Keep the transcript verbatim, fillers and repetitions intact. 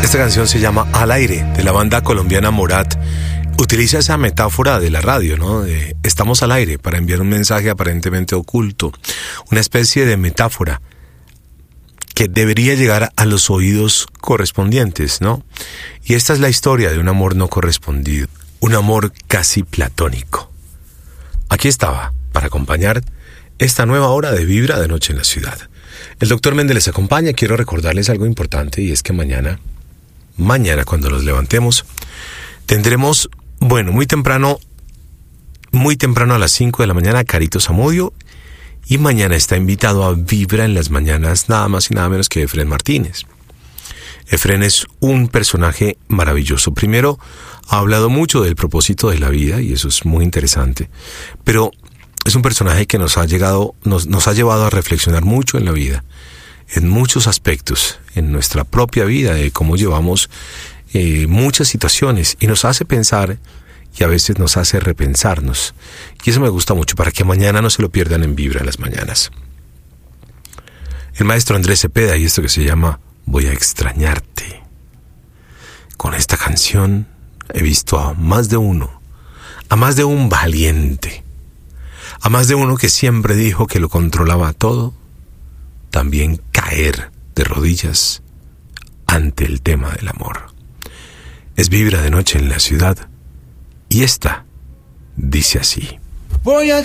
Esta canción se llama Al Aire, de la banda colombiana Morat. Utiliza esa metáfora de la radio, ¿no? De estamos al aire para enviar un mensaje aparentemente oculto, una especie de metáfora que debería llegar a los oídos correspondientes, ¿no? Y esta es la historia de un amor no correspondido, un amor casi platónico. Aquí estaba, para acompañar esta nueva hora de Vibra de Noche en la Ciudad. El doctor Méndez les acompaña. Quiero recordarles algo importante, y es que mañana, mañana cuando nos levantemos, tendremos, bueno, muy temprano, muy temprano a las cinco de la mañana, Carito Zamudio. Y mañana está invitado a Vibra en las mañanas nada más y nada menos que Efrén Martínez. Efrén es un personaje maravilloso. Primero, ha hablado mucho del propósito de la vida, y eso es muy interesante. Pero es un personaje que nos ha llegado, nos, nos ha llevado a reflexionar mucho en la vida, en muchos aspectos, en nuestra propia vida, de cómo llevamos eh, muchas situaciones, y nos hace pensar, y a veces nos hace repensarnos. Y eso me gusta mucho, para que mañana no se lo pierdan en Vibra en las mañanas. El maestro Andrés Cepeda, y esto que se llama Voy a extrañarte. Con esta canción he visto a más de uno, a más de un valiente, a más de uno que siempre dijo que lo controlaba todo, también caer de rodillas ante el tema del amor. Es Vibra de Noche en la Ciudad. Y esta dice así. Voy a